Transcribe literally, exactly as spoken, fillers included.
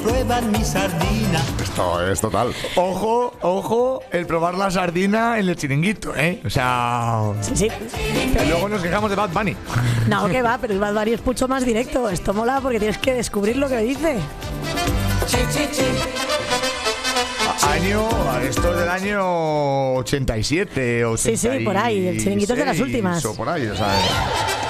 prueban mi sardina. Esto es total. Ojo, ojo, el probar la sardina en el chiringuito, ¿eh? O sea... Sí, sí. Y luego nos quejamos de Bad Bunny. No, que va, pero el Bad Bunny es mucho más directo. Esto mola porque tienes que descubrir lo que dice. Año, esto es del año ochenta y siete, ochenta y seis, Sí, sí, por ahí, el chiringuito es de las últimas. O por ahí, o sea...